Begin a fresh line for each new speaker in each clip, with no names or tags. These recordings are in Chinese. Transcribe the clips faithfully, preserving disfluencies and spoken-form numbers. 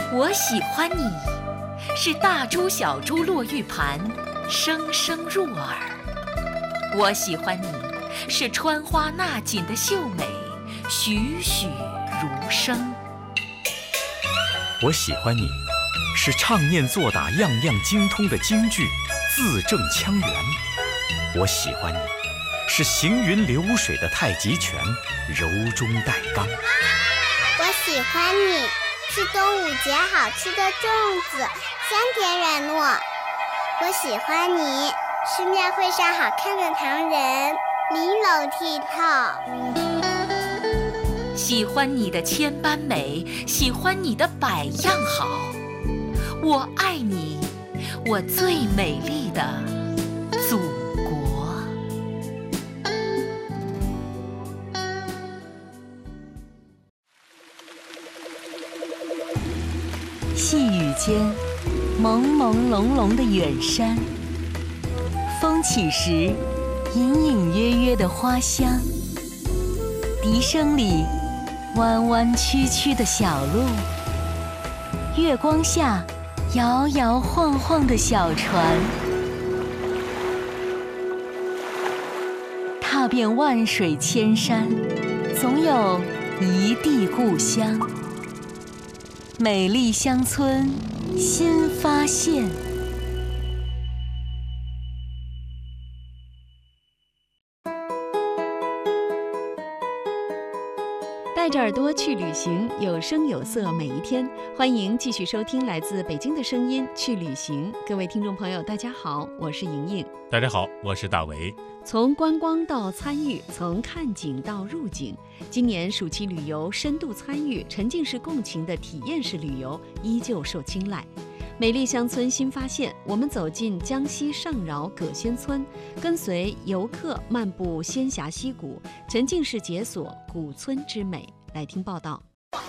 我喜欢你，是大珠小珠落玉盘，声声入耳。我喜欢你，是穿花纳锦的秀美，栩栩如生。
我喜欢你，是唱念做打样样精通的京剧，字正腔圆。我喜欢你，是行云流水的太极拳，柔中带刚。
我喜欢你，是端午节好吃的粽子，香甜软糯。我喜欢你，是庙会上好看的唐人，玲珑剔透。
喜欢你的千般美，喜欢你的百样好。我爱你，我最美丽的祖国。
细雨间，朦朦胧胧的远山，风起时，隐隐约约的花香，笛声里，弯弯曲曲的小路，月光下，摇摇晃晃的小船，踏遍万水千山，总有一地故乡。美丽乡村新发现。
带着耳朵去旅行，有声有色每一天。欢迎继续收听来自北京的声音去旅行。各位听众朋友大家好，我是莹莹。
大家好，我是大为。
从观光到参与，从看景到入景，今年暑期旅游深度参与、沉浸式共情的体验式旅游依旧受青睐。美丽乡村新发现，我们走进江西上饶葛仙村，跟随游客漫步仙峡溪谷，沉浸式解锁古村之美。来听报道。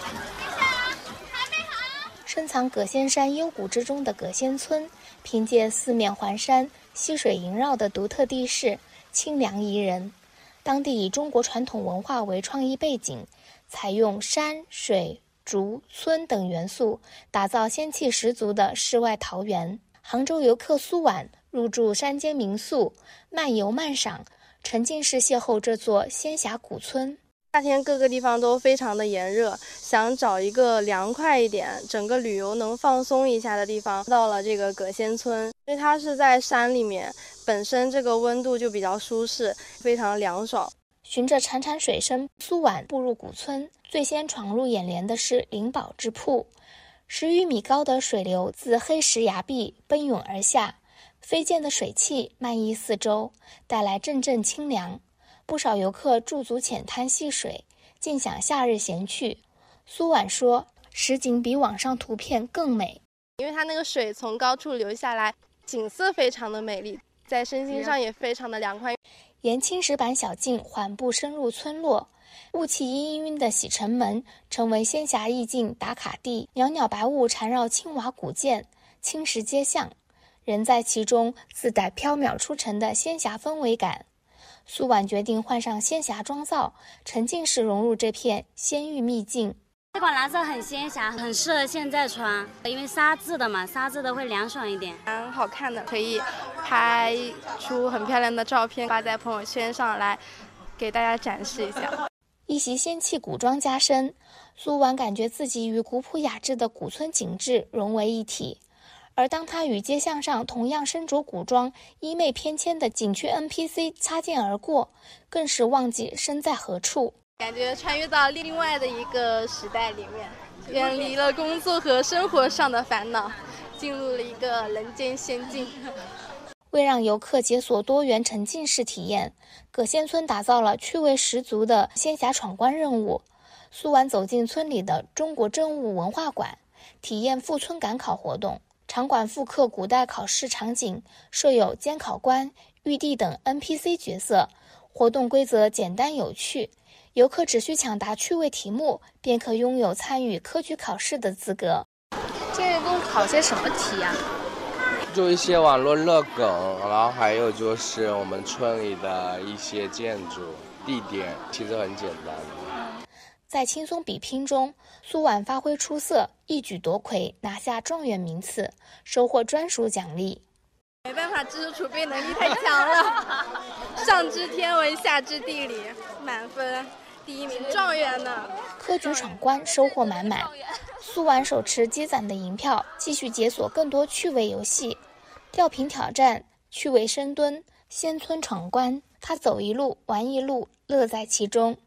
深藏葛仙山幽谷之中的葛仙村，凭借四面环山、溪水萦绕的独特地势，清凉宜人。当地以中国传统文化为创意背景，采用山水竹村等元素，打造仙气十足的世外桃源。杭州游客苏婉入住山间民宿，慢游慢赏，沉浸式邂逅这座仙峡古村。
夏天各个地方都非常的炎热，想找一个凉快一点，整个旅游能放松一下的地方，到了这个葛仙村，因为它是在山里面，本身这个温度就比较舒适，非常凉爽。
循着潺潺水声，苏婉步入古村，最先闯入眼帘的是灵宝之瀑。十余米高的水流自黑石崖壁奔涌而下，飞溅的水汽漫溢四周，带来阵阵清凉。不少游客驻足浅滩戏水，尽享夏日闲趣。苏婉说，实景比网上图片更美，
因为它那个水从高处流下来，景色非常的美丽，在身心上也非常的凉快。
沿青石板小径缓步深入村落，雾气氤氲的洗尘门成为仙峡意境打卡地，袅袅白雾缠绕青瓦古建，青石街巷，人在其中自带飘渺出尘的仙峡氛围感。苏婉决定换上仙峡妆造，沉浸式融入这片仙域秘境。
这款蓝色很仙侠，很适合现在穿，因为纱质的嘛，纱质的会凉爽一点，
蛮好看的，可以拍出很漂亮的照片发在朋友圈上来给大家展示一下。
一袭仙气古装加身，苏婉感觉自己与古朴雅致的古村景致融为一体。而当他与街巷上同样身着古装、衣袂翩跹的景区 N P C 擦肩而过，更是忘记身在何处，
感觉穿越到另外的一个时代里面，远离了工作和生活上的烦恼，进入了一个人间仙境。
为让游客解锁多元沉浸式体验，葛仙村打造了趣味十足的仙峡闯关任务。苏婉走进村里的中国真物文化馆，体验赴村赶考活动。场馆复刻古代考试场景，设有监考官、玉帝等 N P C 角色，活动规则简单有趣，游客只需抢答趣味题目，便可拥有参与科举考试的资格。
这一共考些什么题啊？
就一些网络热梗，然后还有就是我们村里的一些建筑地点，其实很简单。
在轻松比拼中，苏婉发挥出色，一举夺魁，拿下状元名次，收获专属奖励。
没办法，知识储备能力太强了，上知天文，下知地理，满分，第一名状元呢。
科举闯关收获满满，苏婉手持积攒的银票，继续解锁更多趣味游戏，吊瓶挑战、趣味深蹲、仙村闯关，他走一路玩一路，乐在其中。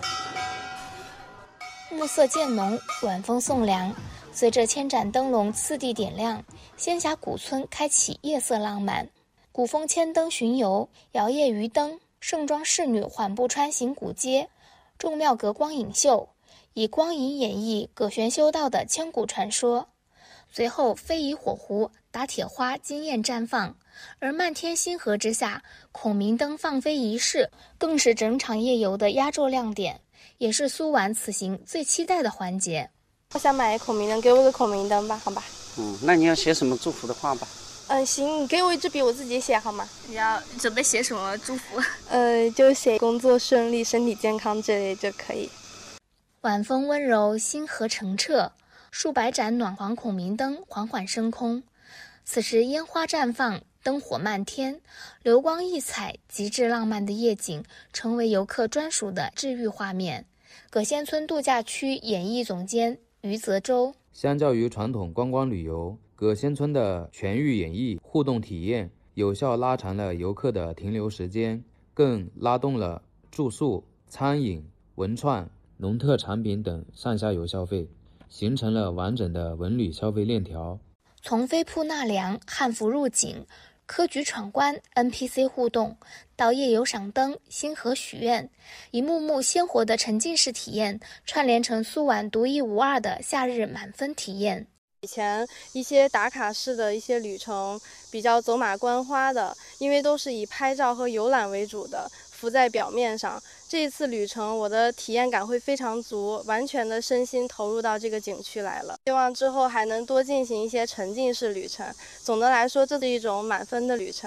暮色渐浓，晚风送凉，随着千盏灯笼次第点亮，仙峡古村开启夜色浪漫。古风千灯巡游，摇曳鱼灯，盛装侍女缓步穿行古街，众庙阁光影秀，以光影演绎葛玄修道的千古传说。随后飞移火狐、打铁花惊艳绽放，而漫天星河之下，孔明灯放飞仪式更是整场夜游的压轴亮点，也是苏婉此行最期待的环节。
我想买孔明灯，给我个孔明灯吧，好吧？
嗯，那你要写什么祝福的话吧？
嗯，行，你给我一支笔，我自己写好吗？
你要准备写什么祝福？
呃，就写工作顺利、身体健康这类就可以。
晚风温柔，星河澄澈，数百盏暖黄孔明灯缓缓升空。此时烟花绽放，灯火漫天，流光溢彩，极致浪漫的夜景成为游客专属的治愈画面。葛仙村度假区演艺总监余泽洲：
相较于传统观光旅游，葛仙村的全域演绎互动体验有效拉长了游客的停留时间，更拉动了住宿、餐饮、文创、农特产品等上下游消费，形成了完整的文旅消费链条。
从飞瀑纳凉、汉服入境、科举闯关、N P C 互动，到夜游赏灯、星河许愿，一幕幕鲜活的沉浸式体验串联成苏婉独一无二的夏日满分体验。
以前一些打卡式的一些旅程比较走马观花的，因为都是以拍照和游览为主的，浮在表面上。这一次旅程我的体验感会非常足，完全的身心投入到这个景区来了。希望之后还能多进行一些沉浸式旅程。总的来说，这是一种满分的旅程。